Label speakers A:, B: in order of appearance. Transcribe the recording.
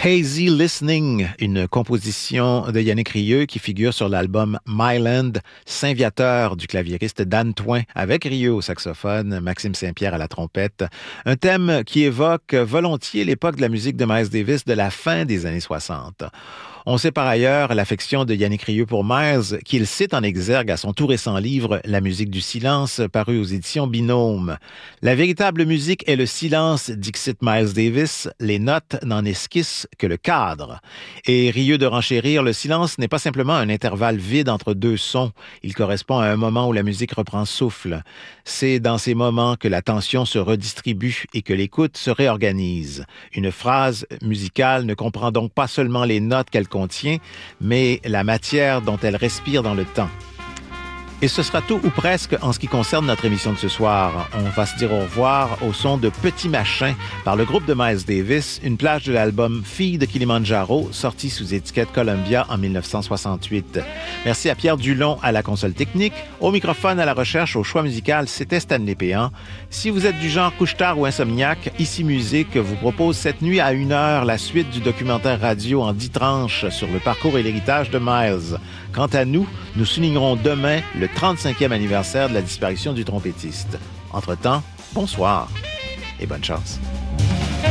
A: Hazy Listening, une composition de Yannick Rieu qui figure sur l'album Myland, Saint-Viateur du claviériste Dan Toin, avec Rieu au saxophone, Maxime Saint-Pierre à la trompette. Un thème qui évoque volontiers l'époque de la musique de Miles Davis de la fin des années 60. On sait par ailleurs l'affection de Yannick Rieu pour Miles, qu'il cite en exergue à son tout récent livre « La musique du silence » paru aux éditions Binôme. La véritable musique est le silence, dixit Miles Davis, les notes n'en esquissent que le cadre. Et Rieu de renchérir, le silence n'est pas simplement un intervalle vide entre deux sons, il correspond à un moment où la musique reprend souffle. C'est dans ces moments que la tension se redistribue et que l'écoute se réorganise. Une phrase musicale ne comprend donc pas seulement les notes qu'elle contient, mais la matière dont elle respire dans le temps. Et ce sera tout ou presque en ce qui concerne notre émission de ce soir. On va se dire au revoir au son de Petit Machin par le groupe de Miles Davis, une plage de l'album Fille de Kilimandjaro, sorti sous étiquette Columbia en 1968. Merci à Pierre Dulon à la console technique. Au microphone, à la recherche, au choix musical, c'était Stanley Péan. Si vous êtes du genre couche-tard ou insomniaque, Ici Musique vous propose cette nuit à 1h la suite du documentaire radio en 10 tranches sur le parcours et l'héritage de Miles. Quant à nous, nous soulignerons demain le 35e anniversaire de la disparition du trompettiste. Entre-temps, bonsoir et bonne chance.